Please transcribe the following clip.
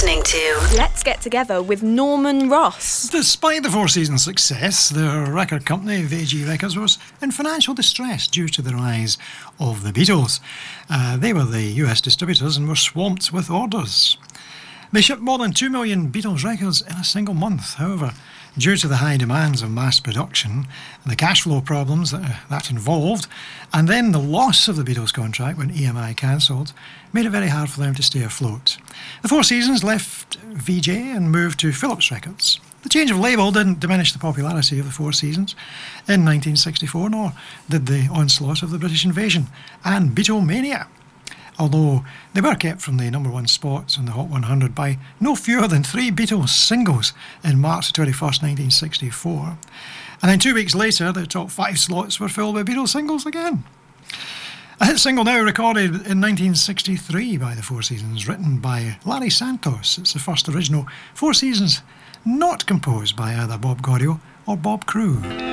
listening to Let's Get Together with Norman Ross. Despite the Four Seasons' success, their record company, VG Records, was in financial distress due to the rise of the Beatles. They were the US distributors and were swamped with orders. They shipped more than 2 million Beatles records in a single month. However, due to the high demands of mass production and the cash flow problems that involved, and then the loss of the Beatles contract when EMI cancelled, made it very hard for them to stay afloat. The Four Seasons left VJ and moved to Philips Records. The change of label didn't diminish the popularity of the Four Seasons in 1964, nor did the onslaught of the British invasion and Beatlemania. Although they were kept from the number one spots on the Hot 100 by no fewer than 3 Beatles singles in March 21st, 1964. And then 2 weeks later, the top 5 slots were filled with Beatles singles again. A hit single now recorded in 1963 by the Four Seasons, written by Larry Santos. It's the first original Four Seasons not composed by either Bob Gaudio or Bob Crewe.